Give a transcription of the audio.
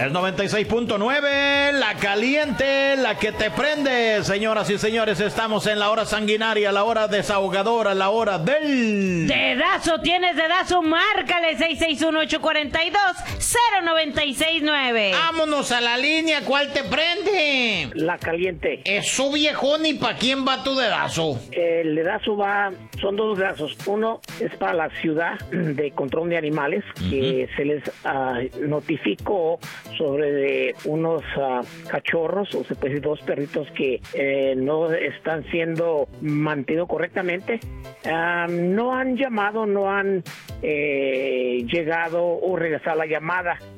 Es 96.9, la caliente, la que te prende. Señoras y señores, estamos en la hora sanguinaria, la hora desahogadora, la hora del... Dedazo, tienes dedazo, márcale 661-842-0969. Vámonos a la línea, ¿cuál te prende? La caliente. Eso, viejón, ¿y para quién va tu dedazo? El dedazo son dos dedazos. Uno es para la ciudad de control de animales, que se les notificó sobre unos cachorros, o se puede decir dos perritos que no están siendo mantenidos correctamente. No han llamado, no han llegado o regresado la llamada.